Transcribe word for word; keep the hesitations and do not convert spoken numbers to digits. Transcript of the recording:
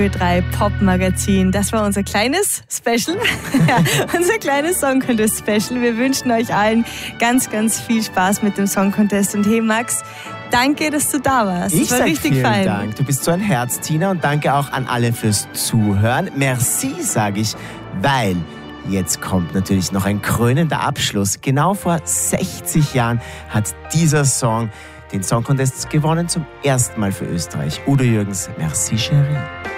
drei Pop-Magazin. Das war unser kleines Special, unser kleines Song Contest Special. Wir wünschen euch allen ganz, ganz viel Spaß mit dem Song Contest. Und hey Max, danke, dass du da warst. Ich das war sag richtig vielen fein. Dank. Du bist so ein Herz, Tina, und danke auch an alle fürs Zuhören. Merci, sage ich, weil jetzt kommt natürlich noch ein krönender Abschluss. Genau vor sechzig Jahren hat dieser Song den Song Contest gewonnen, zum ersten Mal für Österreich. Udo Jürgens, merci chérie.